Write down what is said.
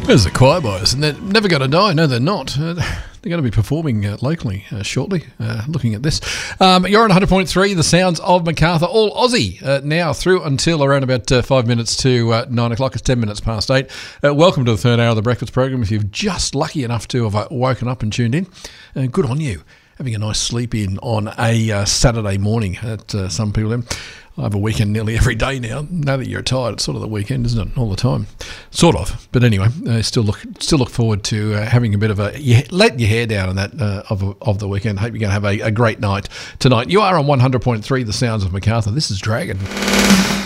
There's the Choir Boys, and they're never going to die. No, they're not. They're going to be performing locally shortly, looking at this. You're on 100.3, the sounds of Macarthur, all Aussie now through until around about 5 minutes to 9 o'clock. It's 10 minutes past 8. Welcome to the third hour of the breakfast program. If you've just lucky enough to have woken up and tuned in, good on you. Having a nice sleep in on a Saturday morning at some people. I have a weekend nearly every day now. Now that you're tired, it's sort of the weekend, isn't it? All the time, sort of. But anyway, still look forward to having a bit of let your hair down on that of the weekend. Hope you're going to have a great night tonight. You are on 100.3, the sounds of Macarthur. This is Dragon.